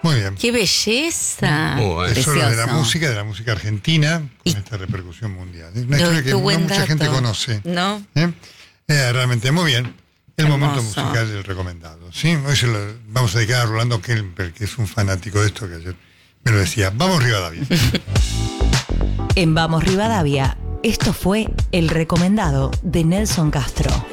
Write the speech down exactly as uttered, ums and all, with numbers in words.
Muy bien. ¡Qué belleza! Oh, eh. Eso es de la Precioso. música, de la música argentina, Y- con esta repercusión mundial. Es una Qué- historia qué que no buen mucha dato. gente conoce. ¿No? ¿Eh? Eh, realmente muy bien. El Hermoso. momento musical del recomendado. ¿Sí? Hoy se lo vamos a dedicar a Rolando Kemper, que es un fanático de esto, que ayer me lo decía. Vamos Rivadavia. En Vamos Rivadavia, esto fue El Recomendado de Nelson Castro.